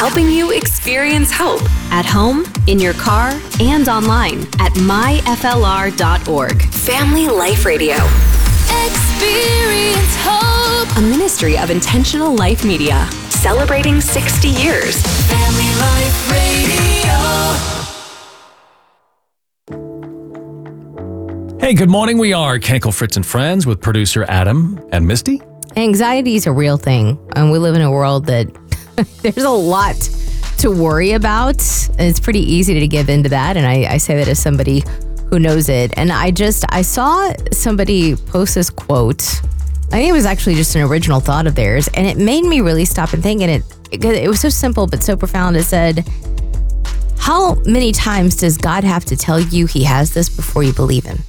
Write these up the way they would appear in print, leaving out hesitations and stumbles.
helping you experience hope at home, in your car, and online at myflr.org. Family Life Radio. Experience hope. A ministry of Intentional Life Media. Celebrating 60 years. Family Life Radio. Hey, good morning. We are Kenkel, Fritz, and Friends with producer Adam and Misty. Anxiety is a real thing, and we live in a world that there's a lot to worry about. And it's pretty easy to give into that, and I say that as somebody who knows it. And I saw somebody post this quote. I think it was actually just an original thought of theirs, and it made me really stop and think. And it was so simple but so profound. It said, "How many times does God have to tell you He has this before you believe Him?"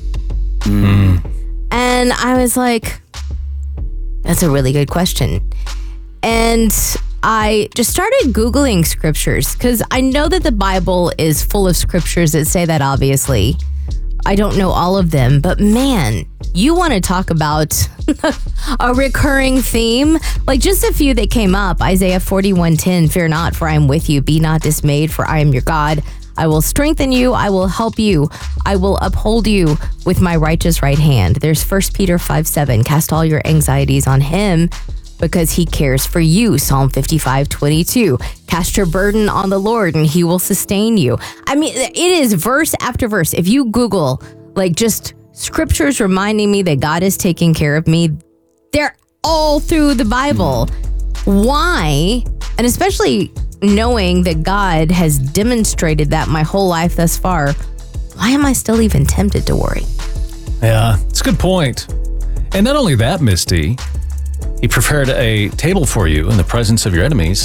And I was like, that's a really good question. And I just started Googling scriptures because I know that the Bible is full of scriptures that say that, obviously. I don't know all of them, but man, you want to talk about a recurring theme? Like just a few that came up. Isaiah 41:10, "Fear not, for I am with you. Be not dismayed, for I am your God. I will strengthen you. I will help you. I will uphold you with my righteous right hand." There's 1 Peter 5:7, "Cast all your anxieties on Him because He cares for you." Psalm 55:22, "Cast your burden on the Lord and He will sustain you." I mean, it is verse after verse. If you Google like just scriptures reminding me that God is taking care of me, they're all through the Bible. Why? And especially knowing that God has demonstrated that my whole life thus far, why am I still even tempted to worry? Yeah, it's a good point. And not only that, Misty, He prepared a table for you in the presence of your enemies.